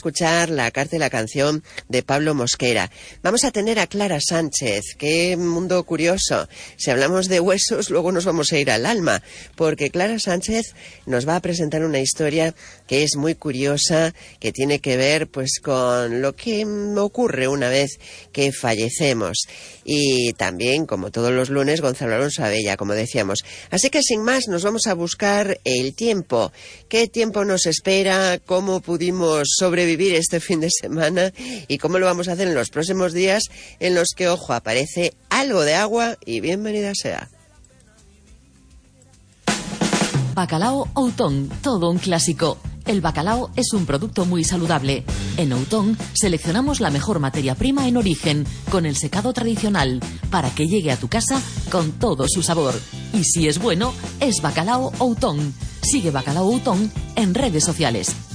escuchar la carta y la canción de Pablo Mosquera. Vamos a tener a Clara Sánchez. Qué mundo curioso. Si hablamos de huesos, luego nos vamos a ir al alma, porque Clara Sánchez nos va a presentar una historia que es muy curiosa, que tiene que ver pues con lo que ocurre una vez que fallecemos. Y también, como todos los lunes, Gonzalo Alonso Abella, como decíamos. Así que sin más, nos vamos a buscar el tiempo. ¿Qué tiempo nos espera? ¿Cómo pudimos sobrevivir este fin de semana? ¿Y cómo lo vamos a hacer en los próximos días en los que, ojo, aparece algo de agua? Y bienvenida sea. Bacalao Outón, todo un clásico. El bacalao es un producto muy saludable. En Outón seleccionamos la mejor materia prima en origen, con el secado tradicional, para que llegue a tu casa con todo su sabor. Y si es bueno, es Bacalao Outón. Sigue Bacalao Outón en redes sociales.